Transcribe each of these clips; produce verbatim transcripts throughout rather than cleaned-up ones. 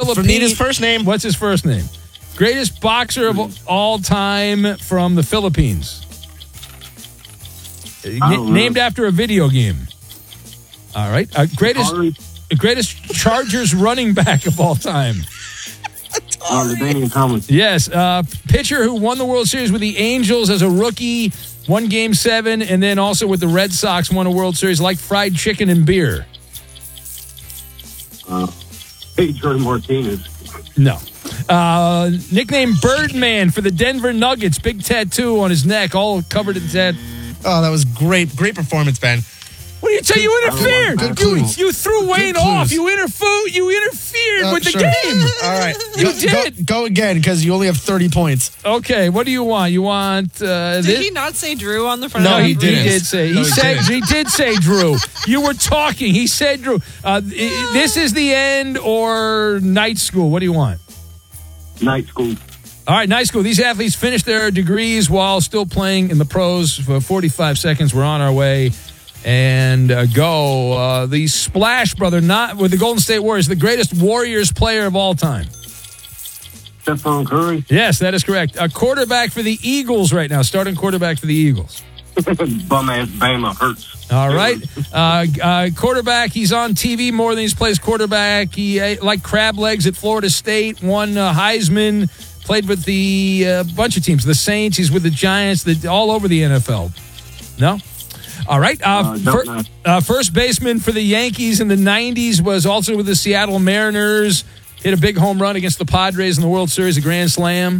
Philippines. Need his first name. What's his first name? Greatest boxer of all time from the Philippines. N- named after a video game. All right. Uh, greatest, greatest Chargers running back of all time. Yes. Uh, pitcher who won the World Series with the Angels as a rookie, won Game seven, and then also with the Red Sox won a World Series, like fried chicken and beer. Uh, Pedro Martinez. No. Uh, nicknamed Birdman for the Denver Nuggets. Big tattoo on his neck, all covered in tat. Oh, that was great. Great performance, Ben. What do you tell you interfered? Good You, clues. you threw Wayne Good off. clues. You interfered. You interfered Uh, with the sure. game. All right. You go, did. Go, go again, because you only have thirty points. Okay, what do you want? You want uh, Did this? he not say Drew on the front? No, of he the didn't. He did say. He No, he said. didn't. He did say Drew. You were talking. He said Drew. Uh, i- this is the end or night school. What do you want? Night school. All right, night school. These athletes finished their degrees while still playing in the pros for forty-five seconds. We're on our way. And uh, go. Uh, the Splash Brother, not with the Golden State Warriors, the greatest Warriors player of all time. Stephon Curry. Yes, that is correct. A quarterback for the Eagles right now, starting quarterback for the Eagles. Bum ass Bama Hurts. All right. Uh, uh, quarterback, he's on T V more than he's plays quarterback. He, uh, like crab legs at Florida State, won uh, Heisman, played with the uh, bunch of teams, the Saints, he's with the Giants, the, all over the N F L. No? All right. Uh, Uh, fir- don't know. uh, first baseman for the Yankees in the nineties was also with the Seattle Mariners. Hit a big home run against the Padres in the World Series, a grand slam.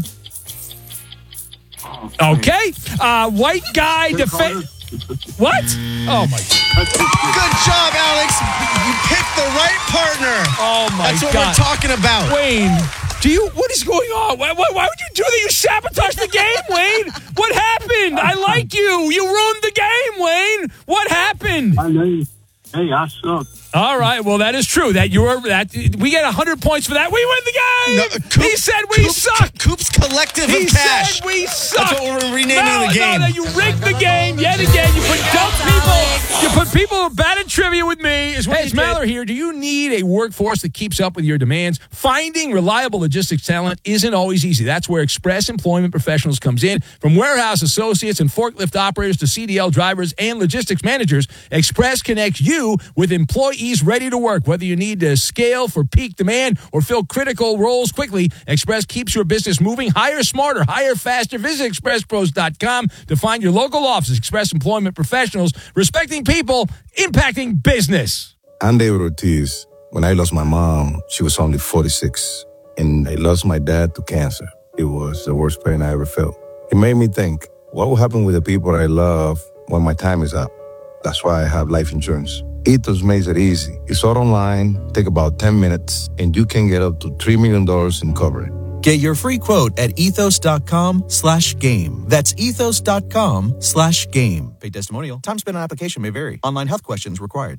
Okay. Uh, white guy defend. What? Oh, my God. Good job, Alex. You picked the right partner. Oh, my That's what God. we're talking about. Wayne, do you? What is going on? Why, why, why would you do that? You sabotaged the game, Wayne. What happened? I like you. You ruined the game, Wayne. What happened? I know. Hey, I suck. All right. Well, that is true. That you were that we get a hundred points for that. We win the game. No, Coop- he said we Coop- suck. Coop's collective He of cash. said we suck. That's what we're renaming no, the game. No, no, you rigged the game yet again. You put dumb people. You put people who are bad at trivia with me. Is what hey, it's Maller here. Do you need a workforce that keeps up with your demands? Finding reliable logistics talent isn't always easy. That's where Express Employment Professionals comes in. From warehouse associates and forklift operators to C D L drivers and logistics managers, Express connects you with employees ready to work. Whether you need to scale for peak demand or fill critical roles quickly, Express keeps your business moving. Hire smarter, hire faster. Visit express pros dot com to find your local office. Express Employment Professionals, respecting people, impacting business. I'm David Ortiz. When I lost my mom, she was only forty-six, and I lost my dad to cancer. It was the worst pain I ever felt. It made me think, what will happen with the people I love when my time is up? That's why I have life insurance. Ethos makes it easy. It's all online, take about ten minutes, and you can get up to three million dollars in coverage. Get your free quote at ethos.com slash game. That's ethos.com slash game. Paid testimonial. Time spent on application may vary. Online health questions required.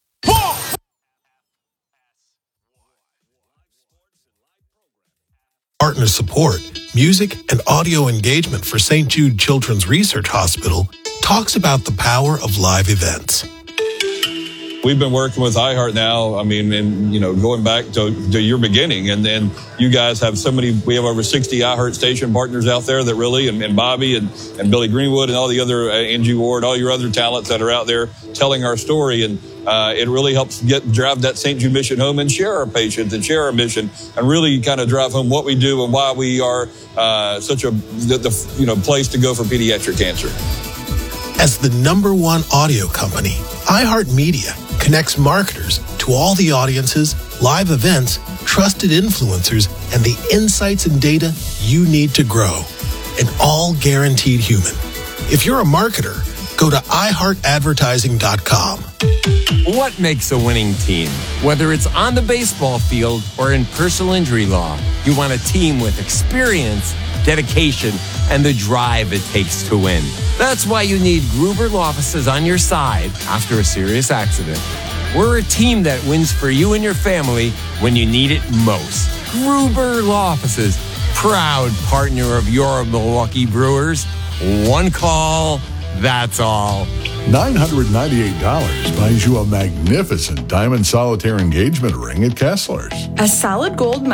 Partner support, music, and audio engagement for Saint Jude Children's Research Hospital talks about the power of live events. We've been working with iHeart now, I mean, and, you know, going back to, to your beginning, and then you guys have so many, we have over sixty iHeart station partners out there that really, and, and Bobby and, and Billy Greenwood and all the other, uh, Angie Ward, all your other talents that are out there telling our story. And uh, it really helps get drive that Saint Jude mission home and share our patients and share our mission and really kind of drive home what we do and why we are uh, such a, the, the, you know, place to go for pediatric cancer. As the number one audio company, iHeartMedia connects marketers to all the audiences, live events, trusted influencers, and the insights and data you need to grow. And all guaranteed human. If you're a marketer, go to i heart advertising dot com. What makes a winning team? Whether it's on the baseball field or in personal injury law, you want a team with experience, dedication, and the drive it takes to win. That's why you need Gruber Law Offices on your side after a serious accident. We're a team that wins for you and your family when you need it most. Gruber Law Offices, proud partner of your Milwaukee Brewers. One call, that's all. nine hundred ninety-eight dollars buys you a magnificent diamond solitaire engagement ring at Kessler's. A solid gold